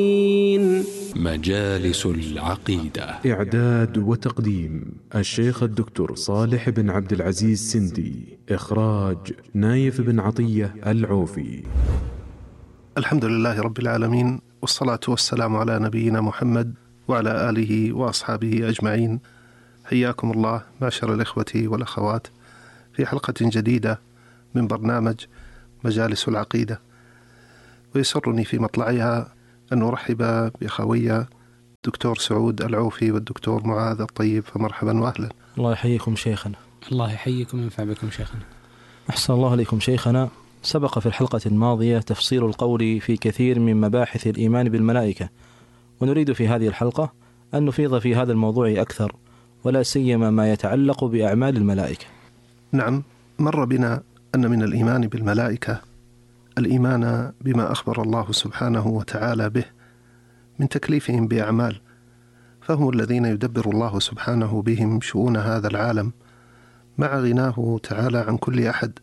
مجالس العقيدة. إعداد وتقديم الشيخ الدكتور صالح بن عبد العزيز سندي. إخراج نايف بن عطية العوفي. الحمد لله رب العالمين، والصلاة والسلام على نبينا محمد وعلى آله وأصحابه أجمعين. حياكم الله معشر الإخوة والأخوات في حلقة جديدة من برنامج مجالس العقيدة، ويسرني في مطلعها أن أرحب بأخوي الدكتور سعود العوفي والدكتور معاذ الطيب، فمرحبا وأهلا. الله يحييكم شيخنا. الله يحييكم وينفع بكم شيخنا. أحسن الله عليكم شيخنا. سبق في الحلقة الماضية تفصيل القول في كثير من مباحث الإيمان بالملائكة، ونريد في هذه الحلقة أن نفيض في هذا الموضوع أكثر، ولا سيما ما يتعلق بأعمال الملائكة. نعم، مر بنا أن من الإيمان بالملائكة الإيمان بما أخبر الله سبحانه وتعالى به من تكليفهم بأعمال، فهم الذين يدبر الله سبحانه بهم شؤون هذا العالم مع غناه تعالى عن كل أحد،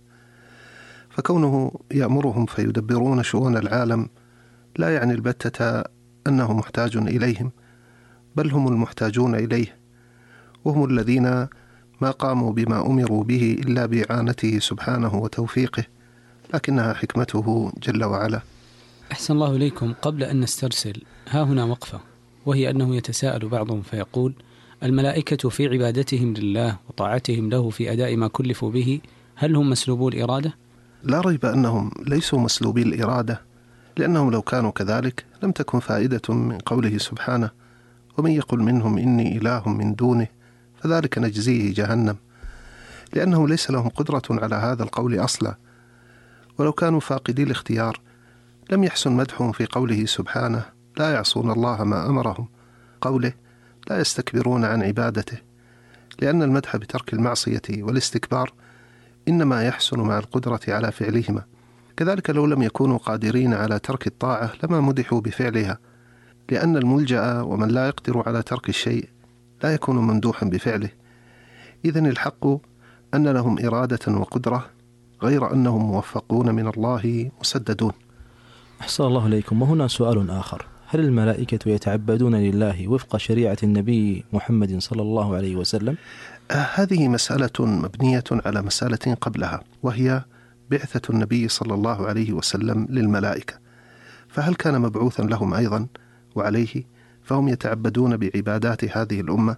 فكونه يأمرهم فيدبرون شؤون العالم لا يعني البتة أنه محتاج إليهم، بل هم المحتاجون إليه، وهم الذين ما قاموا بما أمروا به إلا بإعانته سبحانه وتوفيقه، لكنها حكمته جل وعلا. أحسن الله إليكم. قبل أن نسترسل ها هنا وقفة، وهي أنه يتساءل بعضهم فيقول: الملائكة في عبادتهم لله وطاعتهم له في أداء ما كلفوا به، هل هم مسلوبو الإرادة؟ لا ريب أنهم ليسوا مسلوبي الإرادة، لأنهم لو كانوا كذلك لم تكن فائدة من قوله سبحانه: ومن يقل منهم إني إله من دونه فذلك نجزيه جهنم، لأنهم ليس لهم قدرة على هذا القول أصلا. ولو كانوا فاقدي الاختيار لم يحسن مدحهم في قوله سبحانه: لا يعصون الله ما أمرهم، قوله: لا يستكبرون عن عبادته، لأن المدح بترك المعصية والاستكبار إنما يحسن مع القدرة على فعلهما. كذلك لو لم يكونوا قادرين على ترك الطاعة لما مدحوا بفعلها، لأن الملجأ ومن لا يقدر على ترك الشيء لا يكون ممدوحا بفعله. إذن الحق أن لهم إرادة وقدرة، غير أنهم موفقون من الله مسددون. أحسن الله إليكم. وهنا سؤال آخر: هل الملائكة يتعبدون لله وفق شريعة النبي محمد صلى الله عليه وسلم؟ هذه مسألة مبنية على مسألة قبلها، وهي بعثة النبي صلى الله عليه وسلم للملائكة، فهل كان مبعوثا لهم أيضا؟ وعليه فهم يتعبدون بعبادات هذه الأمة.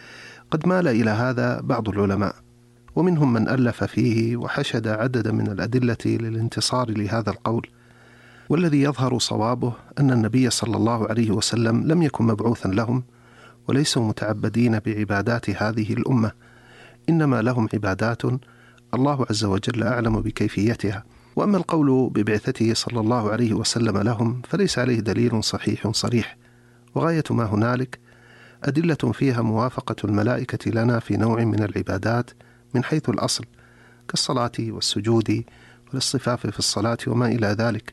قد مال إلى هذا بعض العلماء، ومنهم من ألف فيه وحشد عددا من الأدلة للانتصار لهذا القول، والذي يظهر صوابه أن النبي صلى الله عليه وسلم لم يكن مبعوثا لهم، وليسوا متعبدين بعبادات هذه الأمة، إنما لهم عبادات الله عز وجل أعلم بكيفيتها. وأما القول ببعثته صلى الله عليه وسلم لهم فليس عليه دليل صحيح صريح، وغاية ما هنالك أدلة فيها موافقة الملائكة لنا في نوع من العبادات من حيث الأصل، كالصلاة والسجود والاصطفاف في الصلاة وما إلى ذلك.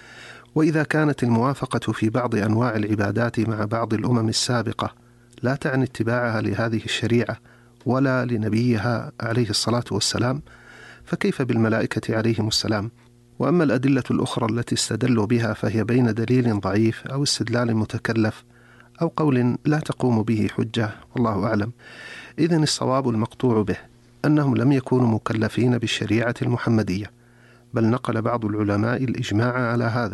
وإذا كانت الموافقة في بعض أنواع العبادات مع بعض الأمم السابقة لا تعني اتباعها لهذه الشريعة ولا لنبيها عليه الصلاة والسلام، فكيف بالملائكة عليهم السلام؟ وأما الأدلة الأخرى التي استدلوا بها فهي بين دليل ضعيف أو استدلال متكلف أو قول لا تقوم به حجة، والله أعلم. إذن الصواب المقطوع به أنهم لم يكونوا مكلفين بالشريعة المحمدية، بل نقل بعض العلماء الإجماع على هذا،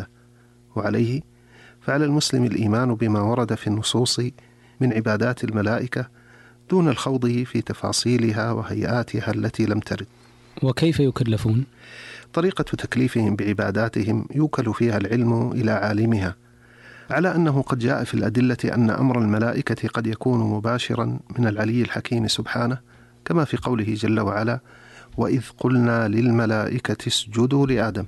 وعليه فعلى المسلم الإيمان بما ورد في النصوص من عبادات الملائكة دون الخوض في تفاصيلها وهيئاتها التي لم ترد. وكيف يكلفون؟ طريقة تكليفهم بعباداتهم يوكل فيها العلم إلى عالمها، على أنه قد جاء في الأدلة أن أمر الملائكة قد يكون مباشرا من العلي الحكيم سبحانه، كما في قوله جل وعلا: وإذ قلنا للملائكة اسجدوا لآدم،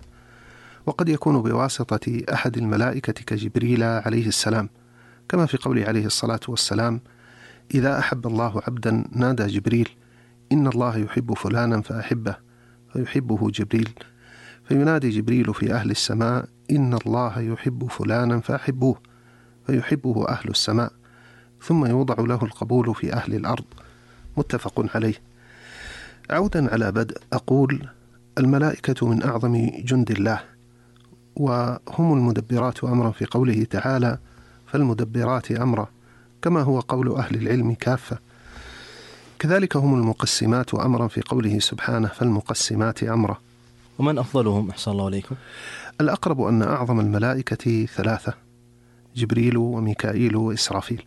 وقد يكون بواسطة أحد الملائكة كجبريل عليه السلام، كما في قوله عليه الصلاة والسلام: إذا أحب الله عبدا نادى جبريل إن الله يحب فلانا فأحبه، فيحبه جبريل، فينادي جبريل في أهل السماء إن الله يحب فلانا فأحبوه، فيحبه أهل السماء، ثم يوضع له القبول في أهل الأرض. متفق عليه. عودا على بدء أقول: الملائكة من أعظم جند الله، وهم المدبرات أمرا في قوله تعالى: فالمدبرات أمرا، كما هو قول أهل العلم كافة. كذلك هم المقسمات أمرا في قوله سبحانه فالمقسمات أمرا. ومن أفضلهم أحسن الله عليكم؟ الأقرب أن أعظم الملائكة ثلاثة: جبريل وميكائيل وإسرافيل.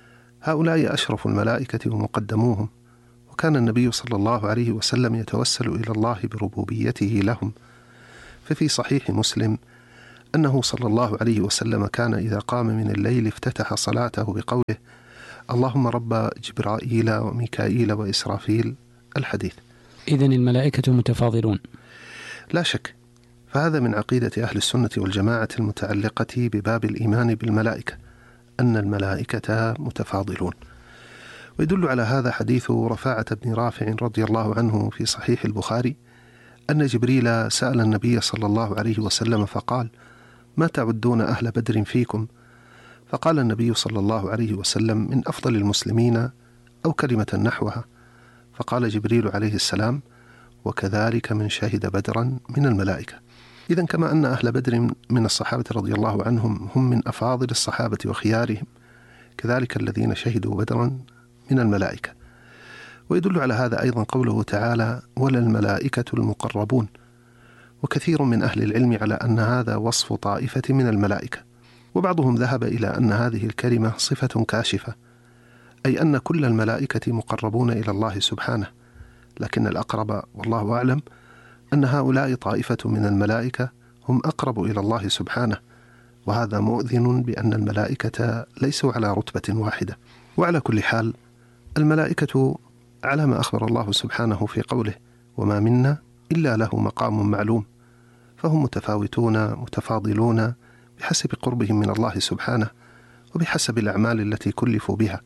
هؤلاء أشرف الملائكة ومقدموهم، وكان النبي صلى الله عليه وسلم يتوسل إلى الله بربوبيته لهم. ففي صحيح مسلم أنه صلى الله عليه وسلم كان إذا قام من الليل افتتح صلاته بقوله اللهم رب جبرائيل وميكائيل وإسرافيل، الحديث. إذن الملائكة متفاضلون؟ لا شك، فهذا من عقيدة أهل السنة والجماعة المتعلقة بباب الإيمان بالملائكة، أن الملائكة متفاضلون. ويدل على هذا حديث رفاعة بن رافع رضي الله عنه في صحيح البخاري أن جبريل سأل النبي صلى الله عليه وسلم فقال ما تعدون أهل بدر فيكم؟ فقال النبي صلى الله عليه وسلم من أفضل المسلمين أو كلمة نحوها. فقال جبريل عليه السلام وكذلك من شهد بدرا من الملائكة. إذن كما أن أهل بدر من الصحابة رضي الله عنهم هم من أفاضل الصحابة وخيارهم، كذلك الذين شهدوا بدرا من الملائكة. ويدل على هذا أيضا قوله تعالى ولا الملائكة المقربون. وكثير من أهل العلم على أن هذا وصف طائفة من الملائكة، وبعضهم ذهب إلى أن هذه الكلمة صفة كاشفة، أي أن كل الملائكة مقربون إلى الله سبحانه، لكن الأقرب والله أعلم أن هؤلاء طائفة من الملائكة هم أقرب إلى الله سبحانه، وهذا مؤذن بأن الملائكة ليسوا على رتبة واحدة. وعلى كل حال الملائكة على ما أخبر الله سبحانه في قوله وما منا إلا له مقام معلوم، فهم متفاوتون متفاضلون بحسب قربهم من الله سبحانه وبحسب الأعمال التي كلفوا بها.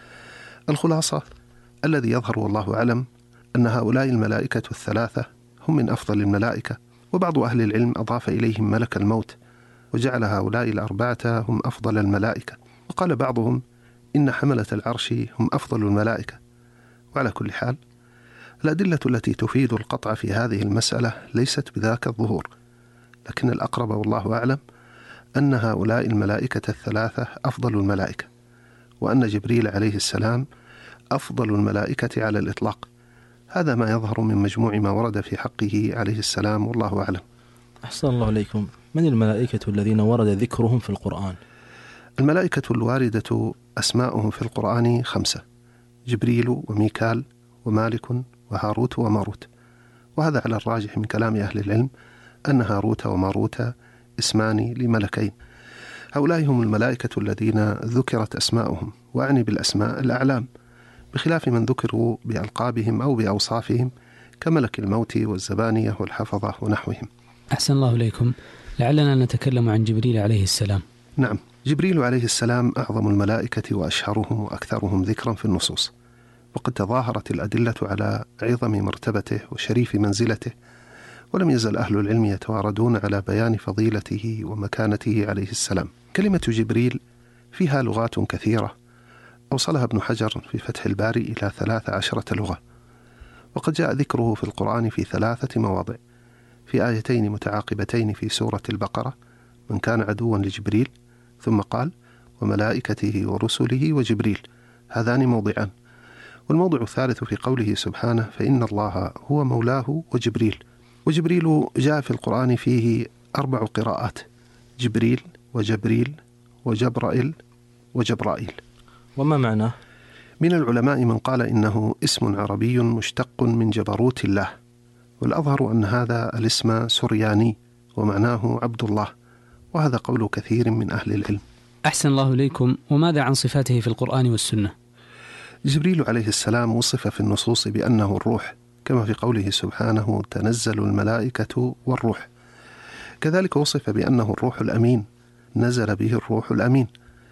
الخلاصة الذي يظهر والله أعلم أن هؤلاء الملائكة الثلاثة هم من أفضل الملائكة، وبعض أهل العلم أضاف إليهم ملك الموت وجعل هؤلاء الأربعة هم أفضل الملائكة، وقال بعضهم إن حملة العرش هم أفضل الملائكة. وعلى كل حال الأدلة التي تفيد القطع في هذه المسألة ليست بذاك الظهور، لكن الأقرب والله أعلم أن هؤلاء الملائكة الثلاثة أفضل الملائكة، وأن جبريل عليه السلام أفضل الملائكة على الإطلاق. هذا ما يظهر من مجموع ما ورد في حقه عليه السلام والله أعلم. أحسن الله عليكم. من الملائكة الذين ورد ذكرهم في القرآن؟ الملائكة الواردة أسماؤهم في القرآن 5: جبريل وميكال ومالك وهاروت وماروت. وهذا على الراجح من كلام أهل العلم أن هاروت وماروت اسمان لملكين. هؤلاء هم الملائكة الذين ذكرت أسماؤهم، وأعني بالأسماء الأعلام، بخلاف من ذكروا بألقابهم أو بأوصافهم كملك الموت والزبانية والحفظة ونحوهم. أحسن الله إليكم. لعلنا نتكلم عن جبريل عليه السلام. نعم، جبريل عليه السلام أعظم الملائكة وأشهرهم وأكثرهم ذكرا في النصوص، وقد تظاهرت الأدلة على عظم مرتبته وشريف منزلته، ولم يزل أهل العلم يتواردون على بيان فضيلته ومكانته عليه السلام. كلمة جبريل فيها لغات كثيرة أوصلها ابن حجر في فتح الباري إلى 13 لغة، وقد جاء ذكره في القرآن في 3 مواضع: في آيتين متعاقبتين في سورة البقرة من كان عدوا لجبريل، ثم قال وملائكته ورسله وجبريل، هذان موضعان. والموضع الثالث في قوله سبحانه فإن الله هو مولاه وجبريل. وجبريل جاء في القرآن فيه 4 قراءات: جبريل وجبريل وجبرائيل وجبرائيل. وما معناه؟ من العلماء من قال إنه اسم عربي مشتق من جبروت الله، والأظهر أن هذا الاسم سرياني ومعناه عبد الله، وهذا قول كثير من أهل العلم. أحسن الله إليكم. وماذا عن صفاته في القرآن والسنة؟ جبريل عليه السلام وصف في النصوص بأنه الروح، كما في قوله سبحانه تنزل الملائكة والروح. كذلك وصف بأنه الروح الأمين، نزل به الروح الأمين.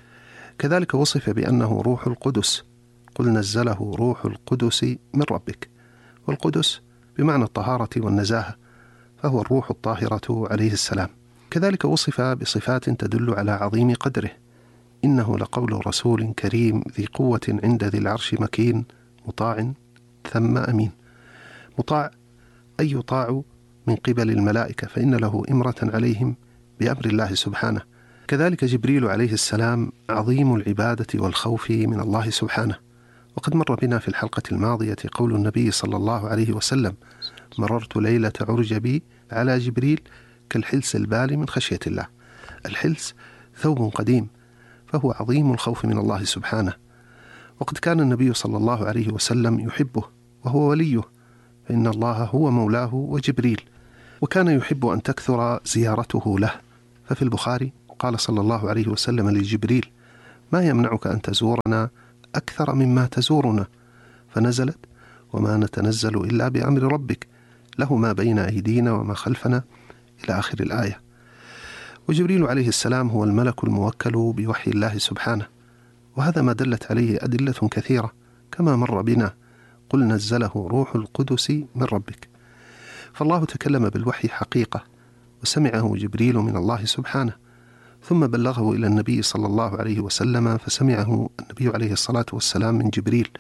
كذلك وصف بأنه روح القدس، قل نزله روح القدس من ربك. والقدس بمعنى الطهارة والنزاهة، فهو الروح الطاهرة عليه السلام. كذلك وصف بصفات تدل على عظيم قدره: إنه لقول رسول كريم ذي قوة عند ذي العرش مكين مطاع ثم أمين. مطاع أي يطاع من قبل الملائكة، فإن له إمرة عليهم بأمر الله سبحانه، كذلك جبريل عليه السلام عظيم العبادة والخوف من الله سبحانه. وقد مر بنا في الحلقة الماضية قول النبي صلى الله عليه وسلم: مررت ليلة عرج بي على جبريل كالحلس البالي من خشية الله. الحلس ثوب قديم، فهو عظيم الخوف من الله سبحانه. وقد كان النبي صلى الله عليه وسلم يحبه وهو وليه، فإن الله هو مولاه وجبريل، وكان يحب أن تكثر زيارته له. ففي البخاري قال صلى الله عليه وسلم لجبريل: ما يمنعك أن تزورنا أكثر مما تزورنا؟ فنزلت: وما نتنزل إلا بأمر ربك، له ما بين أيدينا وما خلفنا، إلى آخر الآية. وجبريل عليه السلام هو الملك الموكل بوحي الله سبحانه، وهذا ما دلت عليه أدلة كثيرة كما مر بنا: قل نزله روح القدس من ربك. فالله تكلم بالوحي حقيقة، وسمعه جبريل من الله سبحانه، ثم بلغه إلى النبي صلى الله عليه وسلم، فسمعه النبي عليه الصلاة والسلام من جبريل.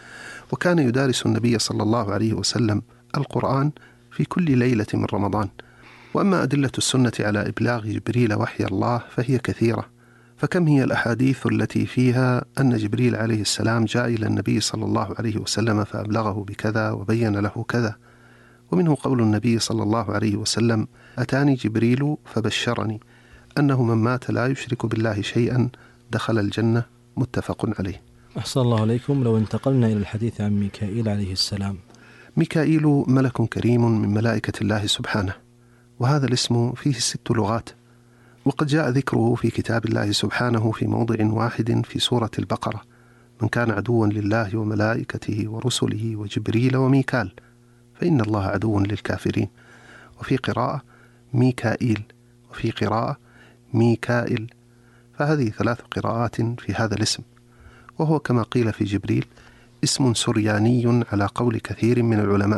وكان يدارس النبي صلى الله عليه وسلم القرآن في كل ليلة من رمضان. وأما أدلة السنة على إبلاغ جبريل وحي الله فهي كثيرة، فكم هي الأحاديث التي فيها أن جبريل عليه السلام جاء إلى النبي صلى الله عليه وسلم فأبلغه بكذا وبين له كذا. ومنه قول النبي صلى الله عليه وسلم: أتاني جبريل فبشرني أنه من مات لا يشرك بالله شيئا دخل الجنة، متفق عليه. أحسن الله عليكم. لو انتقلنا إلى الحديث عن ميكائيل عليه السلام. ميكائيل ملك كريم من ملائكة الله سبحانه، وهذا الاسم فيه 6 لغات، وقد جاء ذكره في كتاب الله سبحانه في موضع واحد في سورة البقرة: من كان عدوا لله وملائكته ورسله وجبريل وميكال فإن الله عدو للكافرين. وفي قراءة ميكائيل، وفي قراءة ميكائيل، فهذه 3 قراءات في هذا الاسم. وهو كما قيل في جبريل اسم سرياني على قول كثير من العلماء،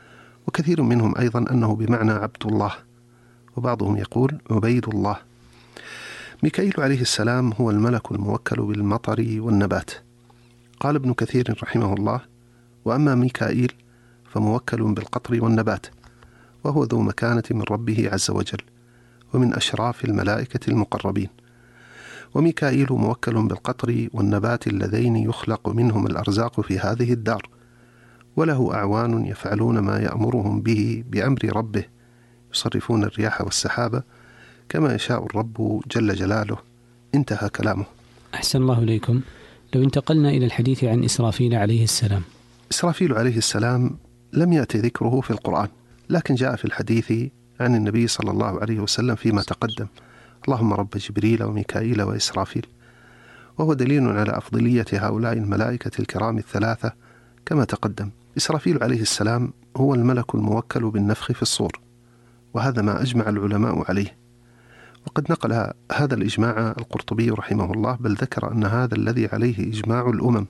وكثير منهم أيضا أنه بمعنى عبد الله، وبعضهم يقول عبيد الله. ميكائيل عليه السلام هو الملك الموكل بالمطر والنبات. قال ابن كثير رحمه الله: وأما ميكائيل فموكل بالقطر والنبات، وهو ذو مكانة من ربه عز وجل، ومن أشراف الملائكة المقربين. وميكائيل موكل بالقطر والنبات اللذين يخلق منهم الأرزاق في هذه الدار، وله أعوان يفعلون ما يأمرهم به بأمر ربه، يصرفون الرياح والسحابة كما يشاء الرب جل جلاله. انتهى كلامه. أحسن الله إليكم. لو انتقلنا إلى الحديث عن إسرافيل عليه السلام. إسرافيل عليه السلام لم يأتي ذكره في القرآن، لكن جاء في الحديث عن النبي صلى الله عليه وسلم فيما تقدم: اللهم رب جبريل وميكائيل وإسرافيل. وهو دليل على أفضلية هؤلاء الملائكة الكرام 3 كما تقدم. إسرافيل عليه السلام هو الملك الموكل بالنفخ في الصور، وهذا ما أجمع العلماء عليه. وقد نقل هذا الإجماع القرطبي رحمه الله، بل ذكر أن هذا الذي عليه إجماع الأمم.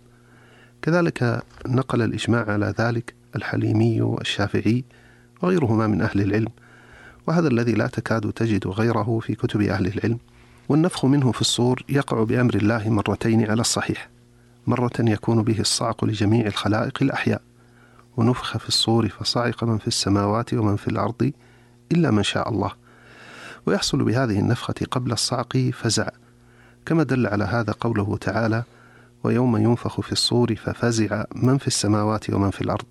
كذلك نقل الإجماع على ذلك الحليمي الشافعي وغيرهما من أهل العلم، وهذا الذي لا تكاد تجد غيره في كتب أهل العلم. والنفخ منه في الصور يقع بأمر الله مرتين على الصحيح: مرة يكون به الصعق لجميع الخلائق الأحياء، ونفخ في الصور فصعق من في السماوات ومن في الأرض إلا من شاء الله. ويحصل بهذه النفخة قبل الصعق فزع، كما دل على هذا قوله تعالى: ويوم ينفخ في الصور ففزع من في السماوات ومن في الأرض.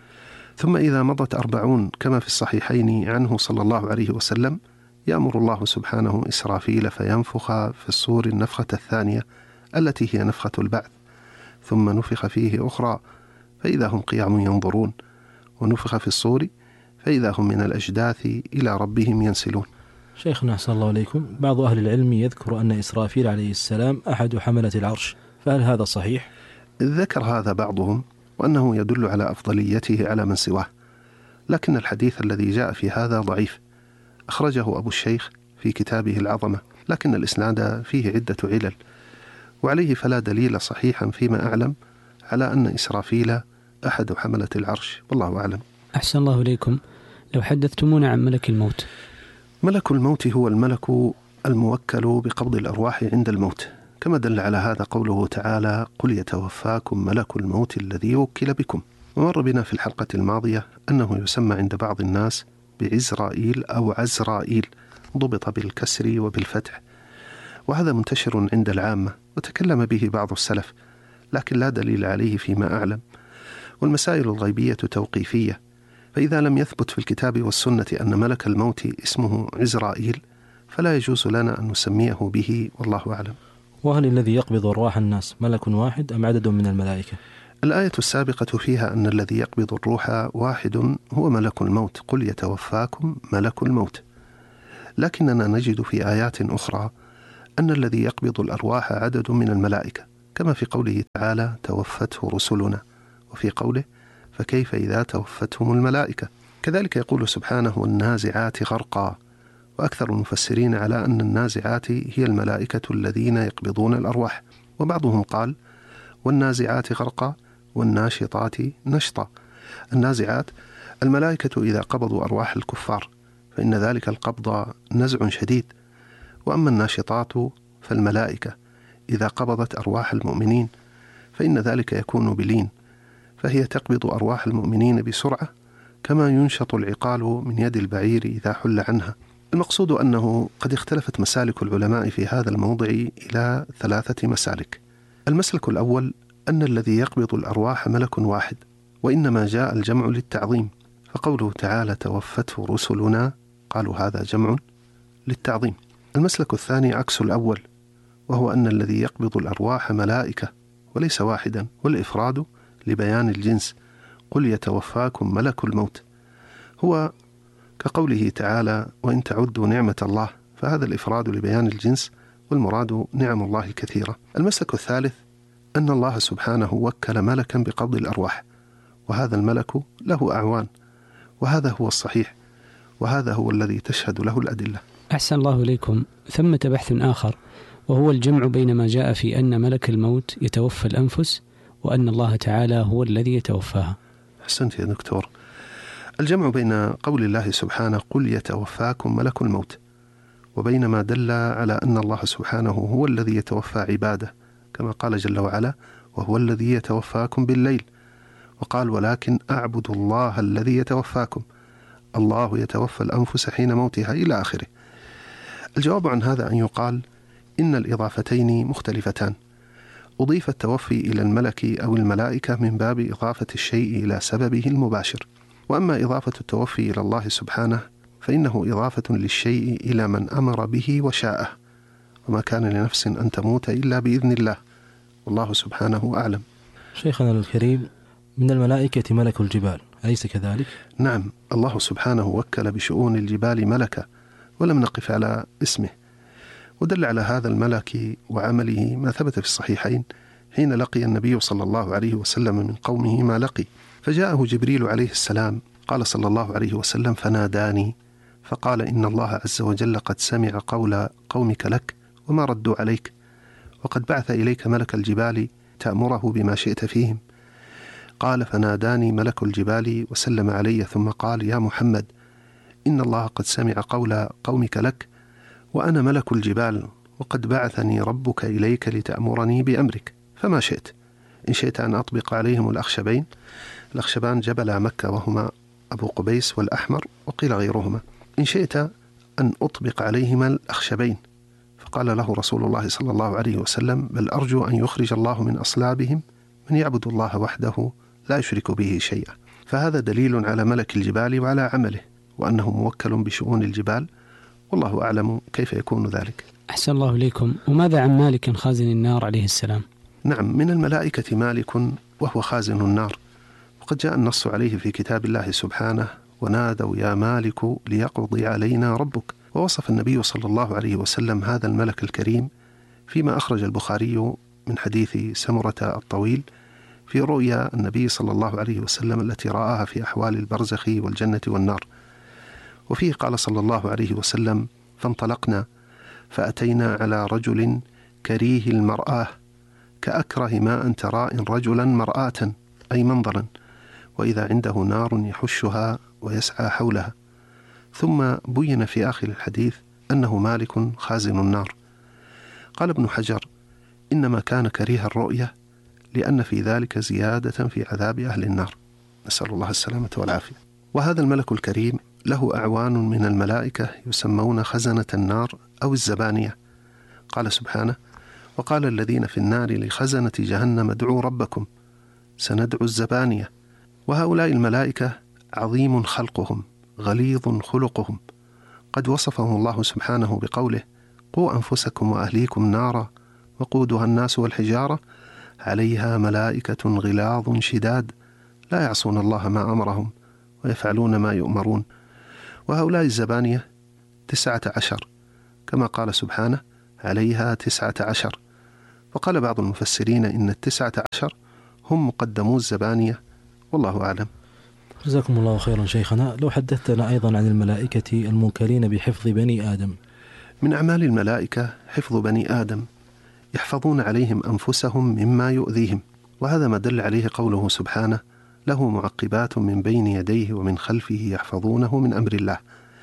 ثم إذا مضت 40 كما في الصحيحين عنه صلى الله عليه وسلم، يأمر الله سبحانه إسرافيل فينفخ في الصور النفخة الثانية التي هي نفخة البعث، ثم نفخ فيه أخرى فإذا هم قيام ينظرون، ونفخ في الصور فإذا هم من الأجداث إلى ربهم ينسلون. شيخنا أحسن الله عليكم. بعض أهل العلم يذكر أن إسرافيل عليه السلام أحد حملة العرش، فهل هذا صحيح؟ ذكر هذا بعضهم، وأنه يدل على أفضليته على من سواه، لكن الحديث الذي جاء في هذا ضعيف، أخرجه أبو الشيخ في كتابه العظمة، لكن الإسناد فيه عدة علل، وعليه فلا دليل صحيحا فيما أعلم على أن إسرافيل أحد حملة العرش، والله أعلم. أحسن الله إليكم. لو حدثتمونا عن ملك الموت. ملك الموت هو الملك الموكل بقبض الأرواح عند الموت، كما دل على هذا قوله تعالى: قل يتوفاكم ملك الموت الذي وكل بكم. ومر بنا في الحلقة الماضية أنه يسمى عند بعض الناس بعزرائيل أو عزرائيل، ضبط بالكسر وبالفتح. وهذا منتشر عند العامة وتكلم به بعض السلف، لكن لا دليل عليه فيما أعلم. والمسائل الغيبية توقيفية، فإذا لم يثبت في الكتاب والسنة أن ملك الموت اسمه عزرائيل فلا يجوز لنا أن نسميه به، والله أعلم. وهل الذي يقبض أرواح الناس ملك واحد أم عدد من الملائكة؟ الآية السابقة فيها أن الذي يقبض الروح واحد هو ملك الموت، قل يتوفاكم ملك الموت. لكننا نجد في آيات أخرى أن الذي يقبض الأرواح عدد من الملائكة، كما في قوله تعالى توفته رسلنا، وفي قوله فكيف إذا توفتهم الملائكة. كذلك يقول سبحانه والنازعات غرقا، وأكثر المفسرين على أن النازعات هي الملائكة الذين يقبضون الأرواح، وبعضهم قال والنازعات غرقا والناشطات نشطا. النازعات الملائكة إذا قبضوا أرواح الكفار فإن ذلك القبض نزع شديد، وأما الناشطات فالملائكة إذا قبضت أرواح المؤمنين فإن ذلك يكون بلين، فهي تقبض أرواح المؤمنين بسرعة كما ينشط العقال من يد البعير إذا حل عنها. المقصود أنه قد اختلفت مسالك العلماء في هذا الموضع إلى 3 مسالك. المسلك الأول أن الذي يقبض الأرواح ملك واحد، وإنما جاء الجمع للتعظيم، فقوله تعالى توفته رسلنا قالوا هذا جمع للتعظيم. المسلك الثاني عكس الأول، وهو أن الذي يقبض الأرواح ملائكة وليس واحدا، والإفراد لبيان الجنس، قل يتوفاكم ملك الموت، هو كقوله تعالى وإن تعدوا نعمة الله، فهذا الإفراد لبيان الجنس، والمراد نعم الله الكثيرة. المسلك الثالث أن الله سبحانه وكل ملكا بقبض الأرواح، وهذا الملك له أعوان، وهذا هو الصحيح، وهذا هو الذي تشهد له الأدلة. أحسن الله إليكم. ثمة بحث آخر، وهو الجمع بين ما جاء في أن ملك الموت يتوفى الأنفس وأن الله تعالى هو الذي يتوفاها. أحسنت يا دكتور. الجمع بين قول الله سبحانه قل يتوفاكم ملك الموت، وبين ما دل على أن الله سبحانه هو الذي يتوفى عباده، كما قال جل وعلا وهو الذي يتوفاكم بالليل، وقال ولكن أعبد الله الذي يتوفاكم، الله يتوفى الأنفس حين موتها إلى آخره. الجواب عن هذا أن يقال إن الإضافتين مختلفتان، أضيف التوفي إلى الملك أو الملائكة من باب إضافة الشيء إلى سببه المباشر، وأما إضافة التوفي إلى الله سبحانه فإنه إضافة للشيء إلى من أمر به وشاءه، وما كان لنفس أن تموت إلا بإذن الله، والله سبحانه أعلم. شيخنا الكريم، من الملائكة ملك الجبال، أليس كذلك؟ نعم، الله سبحانه وكل بشؤون الجبال ملكا ولم نقف على اسمه، ودل على هذا الملك وعمله ما ثبت في الصحيحين حين لقي النبي صلى الله عليه وسلم من قومه ما لقي، فجاءه جبريل عليه السلام قال صلى الله عليه وسلم فناداني فقال إن الله عز وجل قد سمع قول قومك لك وما ردوا عليك، وقد بعث إليك ملك الجبال تأمره بما شئت فيهم. قال فناداني ملك الجبال وسلم علي ثم قال يا محمد إن الله قد سمع قول قومك لك وأنا ملك الجبال، وقد بعثني ربك إليك لتأمرني بأمرك، فما شئت، إن شئت أن أطبق عليهم الأخشبين. الأخشبان جبل مكة وهما أبو قبيس والأحمر، وقيل غيرهما، إن شئت أن أطبق عليهما الأخشبين. فقال له رسول الله صلى الله عليه وسلم بل أرجو أن يخرج الله من أصلابهم من يعبد الله وحده لا يشرك به شيئا. فهذا دليل على ملك الجبال وعلى عمله، وأنه موكل بشؤون الجبال، والله أعلم كيف يكون ذلك. أحسن الله إليكم. وماذا عن مالك خازن النار عليه السلام؟ نعم، من الملائكة مالك وهو خازن النار، وقد جاء النص عليه في كتاب الله سبحانه ونادوا يا مالك ليقضي علينا ربك. ووصف النبي صلى الله عليه وسلم هذا الملك الكريم فيما أخرج البخاري من حديث سمرة الطويل في رؤيا النبي صلى الله عليه وسلم التي رآها في أحوال البرزخ والجنة والنار، وفيه قال صلى الله عليه وسلم فانطلقنا فأتينا على رجل كريه المرآة كأكره ما أن ترى رجلا مرآة، أي منظرا، وإذا عنده نار يحشها ويسعى حولها. ثم بين في آخر الحديث أنه مالك خازن النار. قال ابن حجر إنما كان كريه الرؤية لأن في ذلك زيادة في عذاب أهل النار، نسأل الله السلامة والعافية. وهذا الملك الكريم له أعوان من الملائكة يسمون خزنة النار أو الزبانية. قال سبحانه: وقال الذين في النار لخزنة جهنم ادعوا ربكم سندعو الزبانية. وهؤلاء الملائكة عظيم خلقهم غليظ خلقهم، قد وصفهم الله سبحانه بقوله: قوا أنفسكم وأهليكم نارا وقودها الناس والحجارة عليها ملائكة غلاظ شداد لا يعصون الله ما أمرهم ويفعلون ما يؤمرون. وهؤلاء الزبانية 19 كما قال سبحانه: عليها 19. وقال بعض المفسرين إن 19 هم مقدمو الزبانية، والله أعلم. جزاكم الله خيرا شيخنا. لو حدثتنا أيضا عن الملائكة الموكلين بحفظ بني آدم. من أعمال الملائكة حفظ بني آدم، يحفظون عليهم أنفسهم مما يؤذيهم، وهذا ما دل عليه قوله سبحانه: له معقبات من بين يديه ومن خلفه يحفظونه من أمر الله.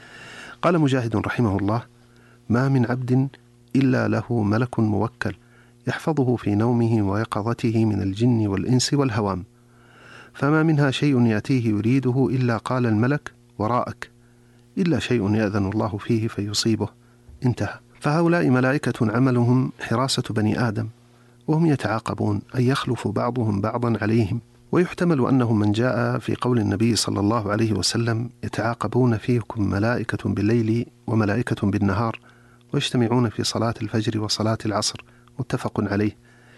قال مجاهد رحمه الله: ما من عبد إلا له ملك موكل يحفظه في نومه ويقظته من الجن والإنس والهوام، فما منها شيء يأتيه يريده إلا قال الملك وراءك، إلا شيء يأذن الله فيه فيصيبه. انتهى. فهؤلاء ملائكة عملهم حراسة بني آدم، وهم يتعاقبون أن يخلف بعضهم بعضا عليهم. ويحتمل أنهم من جاء في قول النبي صلى الله عليه وسلم: يتعاقبون فيكم ملائكة بالليل وملائكة بالنهار ويجتمعون في صلاة الفجر وصلاة العصر، متفق عليه.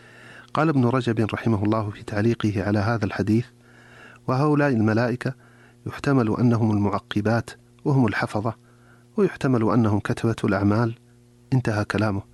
قال ابن رجب رحمه الله في تعليقه على هذا الحديث: وهؤلاء الملائكة يحتمل أنهم المعقبات وهم الحفظة، ويحتمل أنهم كتبة الأعمال. انتهى كلامه.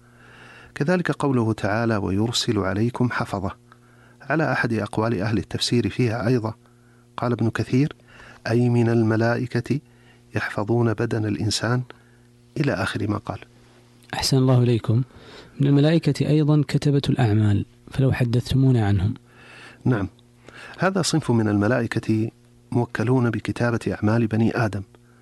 كذلك قوله تعالى: ويرسل عليكم حفظة، على أحد أقوال أهل التفسير فيها أيضا. قال ابن كثير: أي من الملائكة يحفظون بدن الإنسان، إلى آخر ما قال. أحسن الله إليكم. من الملائكة أيضا كتبة الأعمال، فلو حدثتمونا عنهم. نعم، هذا صنف من الملائكة موكلون بكتابة أعمال بني آدم،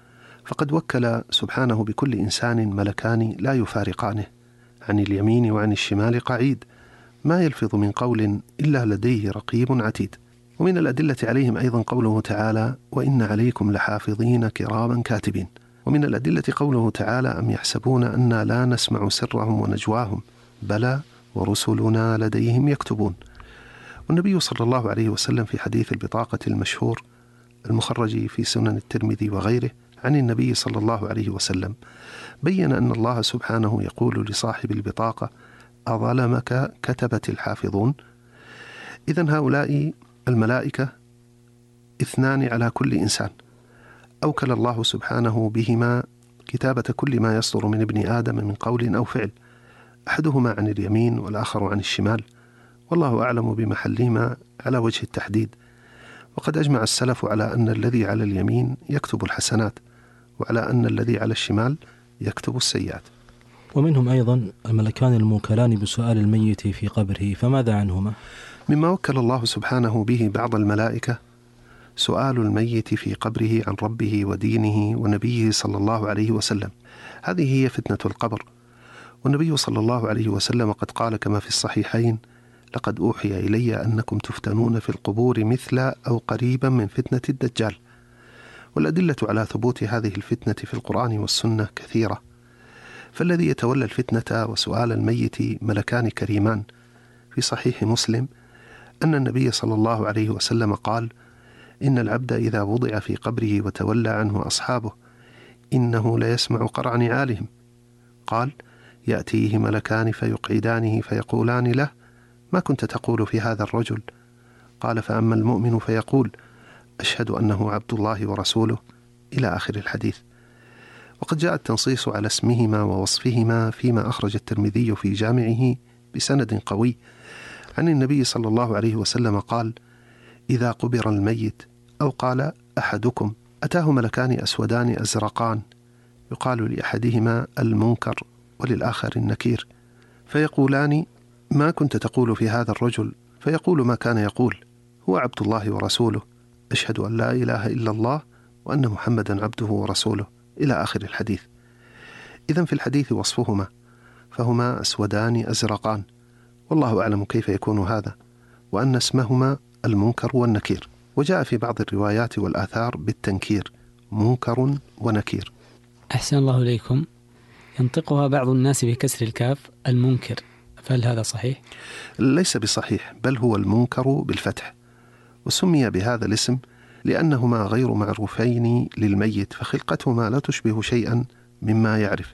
فقد وكل سبحانه بكل إنسان ملكان لا يفارقانه، عن اليمين وعن الشمال قعيد، ما يلفظ من قول إلا لديه رقيب عتيد. ومن الأدلة عليهم أيضا قوله تعالى: وإن عليكم لحافظين كراما كاتبين. ومن الأدلة قوله تعالى: أم يحسبون أنا لا نسمع سرهم ونجواهم بلى ورسلنا لديهم يكتبون. والنبي صلى الله عليه وسلم في حديث البطاقة المشهور المخرج في سنن الترمذي وغيره عن النبي صلى الله عليه وسلم بين أن الله سبحانه يقول لصاحب البطاقة: أظلمك كتبة الحافظون. إذن هؤلاء الملائكة 2 على كل إنسان، أوكل الله سبحانه بهما كتابة كل ما يصدر من ابن آدم من قول أو فعل، أحدهما عن اليمين والآخر عن الشمال، والله أعلم بمحلهما على وجه التحديد. وقد أجمع السلف على أن الذي على اليمين يكتب الحسنات، وعلى أن الذي على الشمال يكتب السيئات. ومنهم أيضا الملكان الموكلان بسؤال الميت في قبره، فماذا عنهما؟ مما وكل الله سبحانه به بعض الملائكة سؤال الميت في قبره عن ربه ودينه ونبيه صلى الله عليه وسلم. هذه هي فتنة القبر. والنبي صلى الله عليه وسلم قد قال كما في الصحيحين: لقد أوحي إلي أنكم تفتنون في القبور مثل أو قريبا من فتنة الدجال. والأدلة على ثبوت هذه الفتنة في القرآن والسنة كثيرة. فالذي يتولى الفتنة وسؤال الميت ملكان كريمان. في صحيح مسلم أن النبي صلى الله عليه وسلم قال: إن العبد إذا وضع في قبره وتولى عنه أصحابه إنه ليسمع قرع نعالهم. قال: يأتيه ملكان فيقعدانه فيقولان له: ما كنت تقول في هذا الرجل؟ قال: فأما المؤمن فيقول: أشهد أنه عبد الله ورسوله، إلى آخر الحديث. وقد جاء التنصيص على اسمهما ووصفهما فيما أخرج الترمذي في جامعه بسند قوي عن النبي صلى الله عليه وسلم قال: إذا قبر الميت، أو قال أحدكم، أتاه ملكان أسودان أزرقان، يقال لأحدهما المنكر وللآخر النكير، فيقولان: ما كنت تقول في هذا الرجل؟ فيقول ما كان يقول: هو عبد الله ورسوله، أشهد أن لا إله إلا الله وأن محمدا عبده ورسوله، إلى آخر الحديث. إذن في الحديث وصفهما، فهما أسودان أزرقان، والله أعلم كيف يكون هذا، وأن اسمهما المنكر والنكير. وجاء في بعض الروايات والآثار بالتنكير: منكر ونكير. أحسن الله إليكم. ينطقها بعض الناس بكسر الكاف المنكر، فهل هذا صحيح؟ ليس بصحيح، بل هو المنكر بالفتح، وسمي بهذا الاسم لأنهما غير معروفين للميت، فخلقتهما لا تشبه شيئا مما يعرف.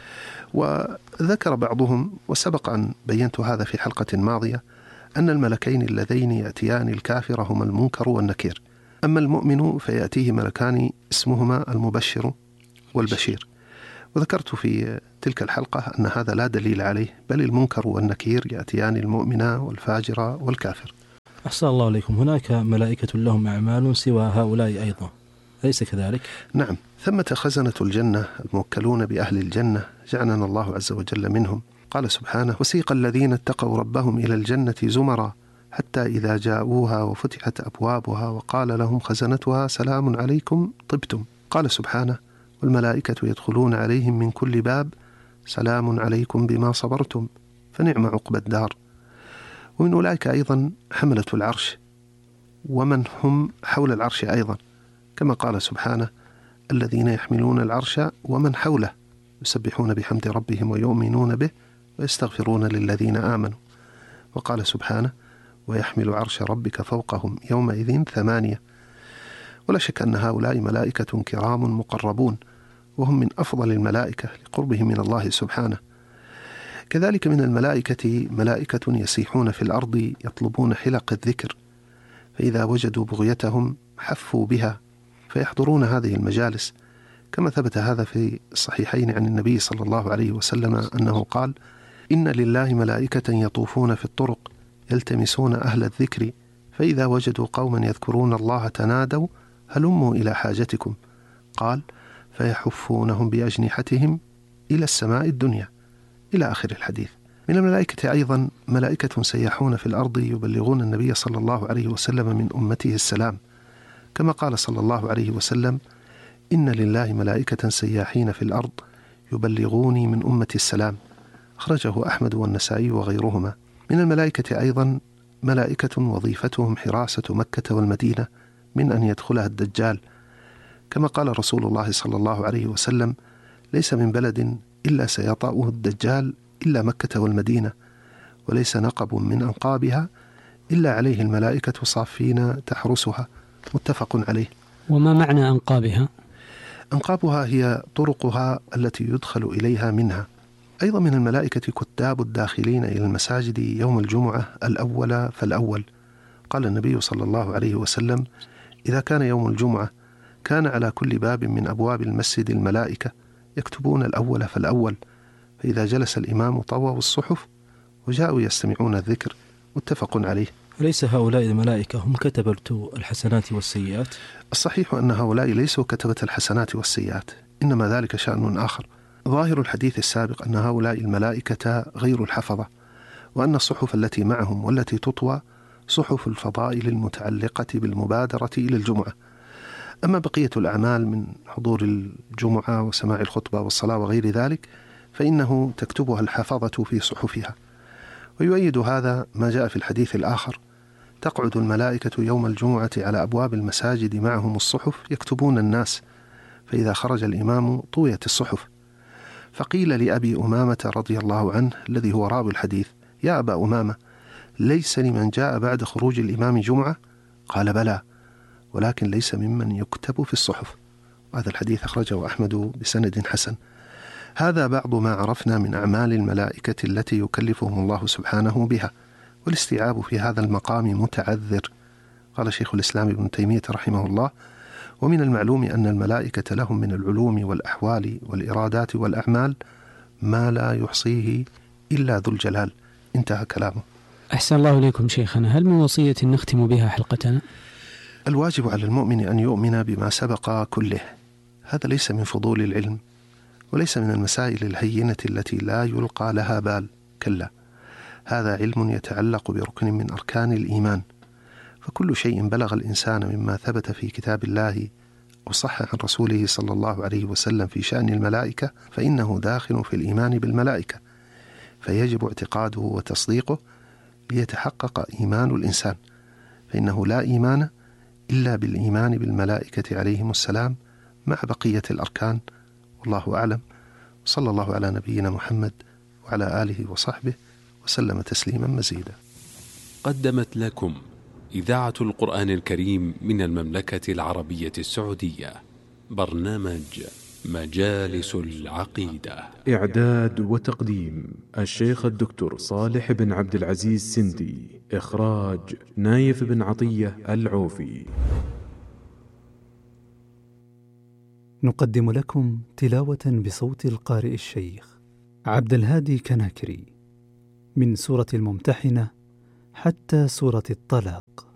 وذكر بعضهم، وسبق أن بينت هذا في حلقة ماضية، أن الملكين اللذين يأتيان الكافر هما المنكر والنكير، أما المؤمن فيأتيه ملكان اسمهما المبشر والبشير. وذكرت في تلك الحلقة أن هذا لا دليل عليه، بل المنكر والنكير يأتيان المؤمن والفاجر والكافر. أحسن الله عليكم. هناك ملائكة لهم أعمال سوى هؤلاء أيضا، أليس كذلك؟ نعم، ثمة خزنة الجنة الموكلون بأهل الجنة، جعلنا الله عز وجل منهم. قال سبحانه: وسيق الذين اتقوا ربهم إلى الجنة زمرا حتى إذا جاءوها وفتحت أبوابها وقال لهم خزنتها سلام عليكم طبتم. قال سبحانه: والملائكة يدخلون عليهم من كل باب سلام عليكم بما صبرتم فنعم عقبى الدار. ومن أولئك أيضا حملة العرش ومن هم حول العرش أيضا، كما قال سبحانه: الذين يحملون العرش ومن حوله يسبحون بحمد ربهم ويؤمنون به ويستغفرون للذين آمنوا. وقال سبحانه: ويحمل عرش ربك فوقهم يومئذ 8. ولا شك أن هؤلاء ملائكة كرام مقربون، وهم من أفضل الملائكة لقربهم من الله سبحانه. كذلك من الملائكة ملائكة يسيحون في الأرض يطلبون حلق الذكر، فإذا وجدوا بغيتهم حفوا بها فيحضرون هذه المجالس، كما ثبت هذا في الصحيحين عن النبي صلى الله عليه وسلم أنه قال: إن لله ملائكة يطوفون في الطرق يلتمسون أهل الذكر، فإذا وجدوا قوما يذكرون الله تنادوا هلموا إلى حاجتكم، قال: فيحفونهم بأجنحتهم إلى السماء الدنيا، إلى آخر الحديث. من الملائكة أيضا ملائكة سياحون في الأرض يبلغون النبي صلى الله عليه وسلم من أمته السلام، كما قال صلى الله عليه وسلم: إن لله ملائكة سياحين في الأرض يبلغوني من أمتي السلام، أخرجه أحمد والنسائي وغيرهما. من الملائكة أيضا ملائكة وظيفتهم حراسة مكة والمدينة من أن يدخلها الدجال، كما قال رسول الله صلى الله عليه وسلم: ليس من بلد إلا سيطأه الدجال إلا مكة والمدينة، وليس نقب من أنقابها إلا عليه الملائكة صافين تحرسها، متفق عليه. وما معنى أنقابها؟ أنقابها هي طرقها التي يدخل إليها منها. أيضا من الملائكة كتاب الداخلين إلى المساجد يوم الجمعة الأول فالأول. قال النبي صلى الله عليه وسلم: إذا كان يوم الجمعة كان على كل باب من أبواب المسجد الملائكة يكتبون الأول فالأول، فإذا جلس الإمام طووا الصحف وجاءوا يستمعون الذكر، متفق عليه. ليس هؤلاء الملائكة هم كتبة الحسنات والسيئات؟ الصحيح أن هؤلاء ليسوا كتبة الحسنات والسيئات، إنما ذلك شأن آخر. ظاهر الحديث السابق أن هؤلاء الملائكة غير الحفظة، وأن الصحف التي معهم والتي تطوى صحف الفضائل المتعلقة بالمبادرة إلى الجمعة. أما بقية الأعمال من حضور الجمعة وسماع الخطبة والصلاة وغير ذلك فإنه تكتبها الحفظة في صحفها. ويؤيد هذا ما جاء في الحديث الآخر: تقعد الملائكة يوم الجمعة على أبواب المساجد معهم الصحف يكتبون الناس، فإذا خرج الإمام طويت الصحف. فقيل لأبي أمامة رضي الله عنه الذي هو راوي الحديث: يا أبا أمامة، ليس لمن جاء بعد خروج الإمام جمعة؟ قال: بلى، ولكن ليس ممن يكتب في الصحف. وهذا الحديث أخرجه أحمد بسند حسن. هذا بعض ما عرفنا من أعمال الملائكة التي يكلفهم الله سبحانه بها، والاستيعاب في هذا المقام متعذر. قال شيخ الإسلام ابن تيمية رحمه الله: ومن المعلوم أن الملائكة لهم من العلوم والأحوال والإرادات والأعمال ما لا يحصيه إلا ذو الجلال. انتهى كلامه. أحسن الله إليكم شيخنا، هل من وصية نختم بها حلقتنا؟ الواجب على المؤمن أن يؤمن بما سبق كله، هذا ليس من فضول العلم، وليس من المسائل الهينة التي لا يلقى لها بال، كلا، هذا علم يتعلق بركن من أركان الإيمان. فكل شيء بلغ الإنسان مما ثبت في كتاب الله أو صح عن رسوله صلى الله عليه وسلم في شأن الملائكة فإنه داخل في الإيمان بالملائكة، فيجب اعتقاده وتصديقه ليتحقق إيمان الإنسان، فإنه لا إيمان إلا بالإيمان بالملائكة عليهم السلام مع بقية الأركان. والله أعلم، صلى الله على نبينا محمد وعلى آله وصحبه وسلم تسليما مزيدا. قدمت لكم إذاعة القرآن الكريم من المملكة العربية السعودية برنامج مجالس العقيدة. إعداد وتقديم الشيخ الدكتور صالح بن عبد العزيز سندي. إخراج نايف بن عطية العوفي. نقدم لكم تلاوة بصوت القارئ الشيخ عبد الهادي كناكري من سورة الممتحنة حتى سورة الطلاق.